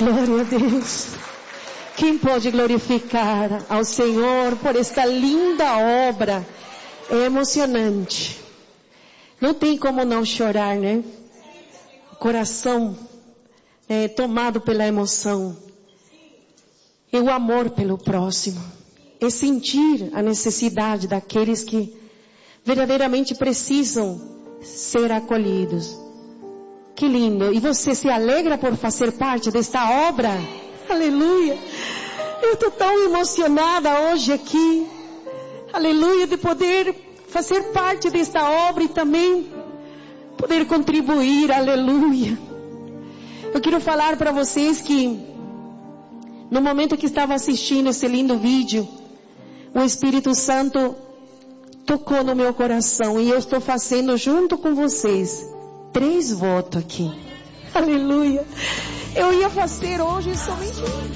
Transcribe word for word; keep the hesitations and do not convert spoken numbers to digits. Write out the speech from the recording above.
Glória a Deus. Quem pode glorificar ao Senhor por esta linda obra? É emocionante. Não tem como não chorar, né? O coração é tomado pela emoção. E o amor pelo próximo. É sentir a necessidade daqueles que verdadeiramente precisam ser acolhidos. Que lindo. E você se alegra por fazer parte desta obra? Aleluia. Eu estou tão emocionada hoje aqui. Aleluia, de poder fazer parte desta obra e também poder contribuir. Aleluia. Eu quero falar para vocês que no momento que estava assistindo esse lindo vídeo, o Espírito Santo tocou no meu coração e eu estou fazendo junto com vocês três votos aqui. Aleluia. Eu ia fazer hoje somente um.